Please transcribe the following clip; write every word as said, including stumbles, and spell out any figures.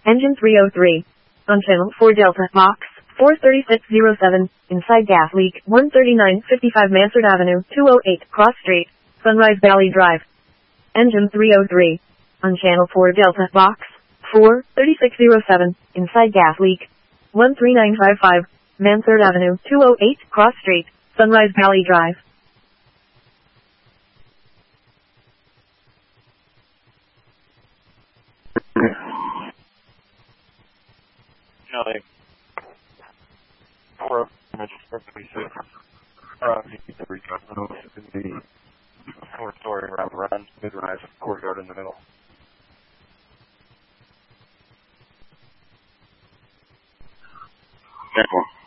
Engine three oh three. On channel four Delta, box four thirty-six oh seven, inside gas leak, one thirty-nine fifty-five Mansard Avenue, two oh eight, Cross Street, Sunrise Valley Drive. Engine three oh three. On channel four Delta, box four thirty-six oh seven, inside gas leak, one three nine five five, Mansard Avenue, two oh eight, Cross Street, Sunrise Valley Drive. Charlie. Four perfectly safe. Around the recon in the four-story around around mid-rise courtyard in the middle. Careful.